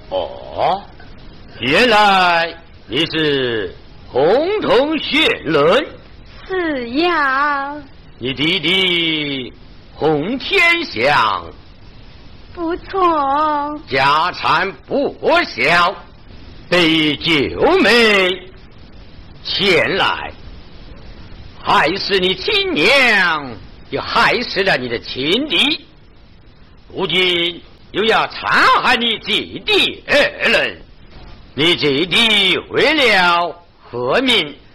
哦，原来你是洪同学人。 是呀。 你弟弟洪天祥不错， 家产不小，被九妹前来，害死你亲娘，又害死了你的亲弟，如今又要残害你姐弟二人，你姐弟为了和民，